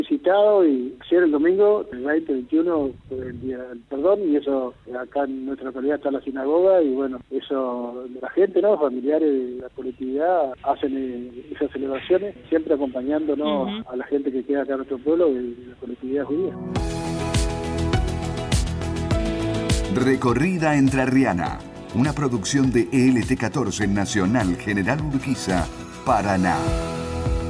visitado y ayer el domingo, el 20-21, fue el día del perdón, y eso acá en nuestra localidad está la sinagoga, y bueno, eso la gente, ¿no? Familiares de la colectividad hacen esas celebraciones, siempre acompañándonos a la gente que queda acá en nuestro pueblo de la colectividad judía. Recorrida Entrerriana, una producción de ELT14 Nacional General Urquiza, Paraná.